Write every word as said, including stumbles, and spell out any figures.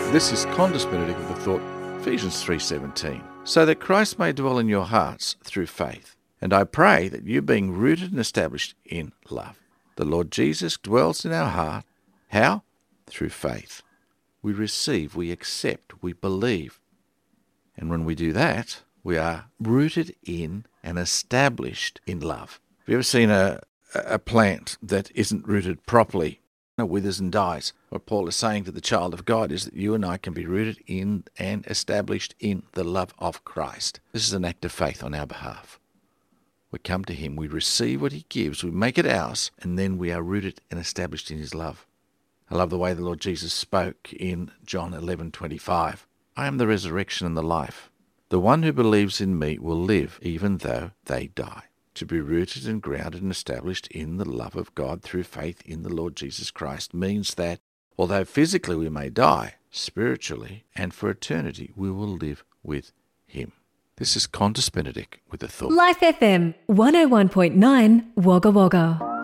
This is Condus Benedict with the thought, Ephesians three seventeen, so that Christ may dwell in your hearts through faith. And I pray that you, being rooted and established in love. The Lord Jesus dwells in our heart. How? Through faith. We receive, we accept, we believe. And when we do that, we are rooted in and established in love. Have you ever seen a, a plant that isn't rooted properly? It withers and dies. What Paul is saying to the child of God is that you and I can be rooted in and established in the love of Christ. This is an act of faith on our behalf. We come to him, we receive what he gives, we make it ours, and then we are rooted and established in his love. I love the way the Lord Jesus spoke in John eleven twenty-five. I am the resurrection and the life. The one who believes in me will live even though they die. To be rooted and grounded and established in the love of God through faith in the Lord Jesus Christ means that, although physically we may die, spiritually and for eternity we will live with him. This is Condus Benedict with the thought. Life F M one oh one point nine Wagga Wagga.